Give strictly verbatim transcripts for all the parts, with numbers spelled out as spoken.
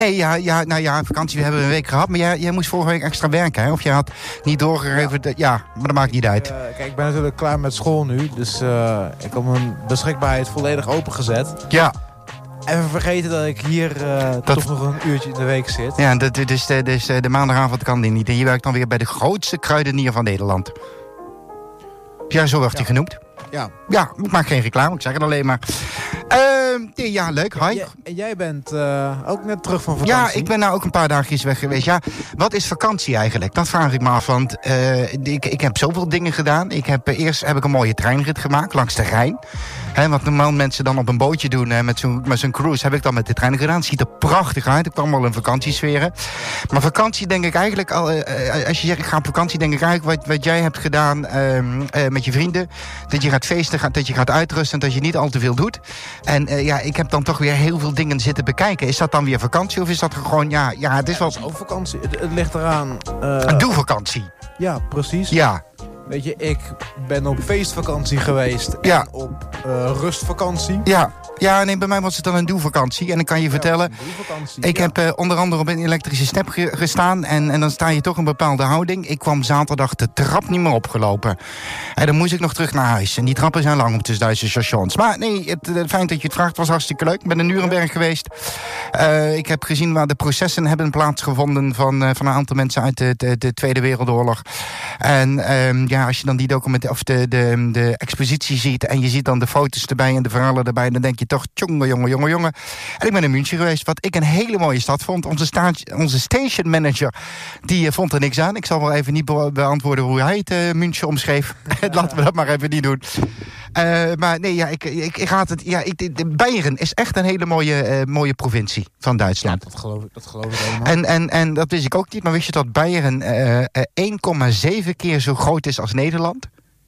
Nee, ja, ja, nou ja, vakantie, we hebben een week gehad. Maar jij, jij moest vorige week extra werken, hè? Of je had niet doorgegeven... Ja, ja maar dat maakt niet uit. Uh, kijk, ik ben natuurlijk klaar met school nu. Dus uh, ik heb mijn beschikbaarheid volledig opengezet. Ja. Even vergeten dat ik hier uh, dat... toch nog een uurtje in de week zit. Ja, dat, dus, de, dus de maandagavond kan die niet. En je werkt dan weer bij de grootste kruidenier van Nederland. Ja, zo wordt hij ja. genoemd. Ja. Ja, ik maak geen reclame, ik zeg het alleen maar. Uh, ja, leuk. Hi. Ja, en jij bent uh, ook net terug van vakantie. Ja, ik ben nou ook een paar dagjes weg geweest. Ja, wat is vakantie eigenlijk? Dat vraag ik me af. Want uh, ik, ik heb zoveel dingen gedaan. Ik heb, uh, eerst heb ik een mooie treinrit gemaakt langs de Rijn. He, wat normaal mensen dan op een bootje doen he, met zo'n met zo'n cruise, heb ik dan met de trein gedaan. Het ziet er prachtig uit. Ik kwam al in vakantiesferen. Maar vakantie denk ik eigenlijk, al, uh, als je zegt ik ga op vakantie, denk ik eigenlijk wat, wat jij hebt gedaan uh, uh, met je vrienden. Dat je gaat feesten, gaat, dat je gaat uitrusten en dat je niet al te veel doet. En uh, ja, ik heb dan toch weer heel veel dingen zitten bekijken. Is dat dan weer vakantie of is dat gewoon, ja, ja het is wel... Ja, ook vakantie. Het, het ligt eraan. Uh... Een doelvakantie. Ja, precies. Ja. Weet je, ik ben op feestvakantie geweest ja. en op uh, rustvakantie. Ja. Ja, nee, bij mij was het dan een doelvakantie. En ik kan je ja, vertellen, ik ja. heb uh, onder andere op een elektrische step ge- gestaan. En, en dan sta je toch een bepaalde houding. Ik kwam zaterdag de trap niet meer opgelopen. En dan moest ik nog terug naar huis. En die trappen zijn lang op de Duitse stations. Maar nee, het, het fijn dat je het vraagt, was hartstikke leuk. Ik ben in Nuremberg ja. geweest. Uh, ik heb gezien waar de processen hebben plaatsgevonden van, uh, van een aantal mensen uit de, de, de Tweede Wereldoorlog. En um, ja, als je dan die document of de, de, de expositie ziet en je ziet dan de foto's erbij en de verhalen erbij, dan denk je toch, jongen, jongen, jongen, jongen. En ik ben in München geweest, wat ik een hele mooie stad vond. Onze, sta- onze station manager, die uh, vond er niks aan. Ik zal wel even niet be- beantwoorden hoe hij het uh, München omschreef. Ja. Laten we dat maar even niet doen. Uh, maar nee, ja, ik, ik, ik raad het. Ja, ik, de Beieren is echt een hele mooie, uh, mooie provincie van Duitsland. Ja, dat geloof ik, dat geloof ik helemaal. En, en, en dat wist ik ook niet, maar wist je dat Beieren uh, uh, één komma zeven keer zo groot is als Nederland?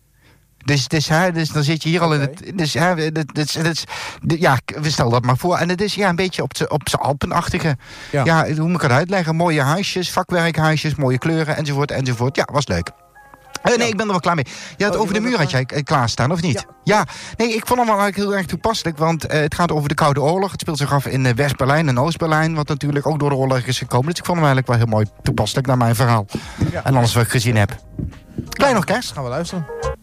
Dus, dus, hè, dus dan zit je hier okay. al in het... Dus, hè, dus, dus, dus, ja, stel dat maar voor. En het is ja, een beetje op z'n Alpenachtige. Ja. ja, hoe moet ik het uitleggen? Mooie huisjes, vakwerkhuisjes, mooie kleuren, enzovoort, enzovoort. Ja, was leuk. Uh, nee, ja. ik ben er wel klaar mee. Je had oh, over de muur had jij klaarstaan, of niet? Ja. ja. Nee, ik vond hem wel eigenlijk heel erg toepasselijk. Want uh, het gaat over de Koude Oorlog. Het speelt zich af in uh, West-Berlijn en Oost-Berlijn. Wat natuurlijk ook door de oorlog is gekomen. Dus ik vond hem eigenlijk wel heel mooi toepasselijk naar mijn verhaal. Ja. En alles wat ik gezien heb. Klein nog kerst. Gaan we luisteren.